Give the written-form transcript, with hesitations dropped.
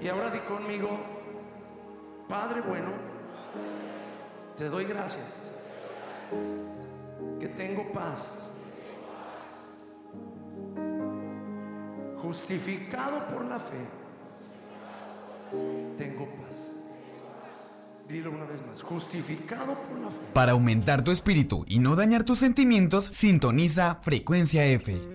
Y ahora di conmigo: Padre bueno, te doy gracias que tengo paz, justificado por la fe, tengo paz. Dilo una vez más: justificado por la fe. Para aumentar tu espíritu y no dañar tus sentimientos, sintoniza Frecuencia F.